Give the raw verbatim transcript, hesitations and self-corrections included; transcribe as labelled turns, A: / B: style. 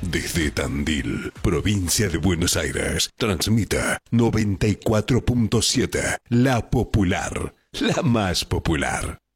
A: Desde Tandil, provincia de Buenos Aires, transmita noventa y cuatro punto siete, La Popular, la más popular.